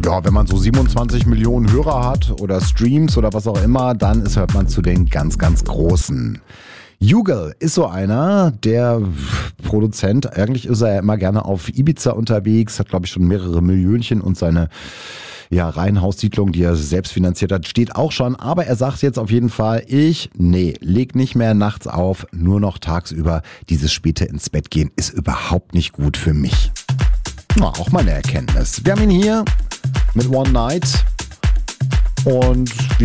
Ja, wenn man so 27 Millionen Hörer hat oder Streams oder was auch immer, dann hört man zu den ganz, ganz Großen. Jugal ist so einer, der Produzent, eigentlich ist er ja immer gerne auf Ibiza unterwegs, hat glaube ich schon mehrere Millionchen und seine Reihenhaussiedlung, die er selbst finanziert hat, steht auch schon. Aber er sagt jetzt auf jeden Fall, leg nicht mehr nachts auf, nur noch tagsüber. Dieses späte ins Bett gehen ist überhaupt nicht gut für mich. Ja, auch mal eine Erkenntnis. Wir haben ihn hier mit One Night und wie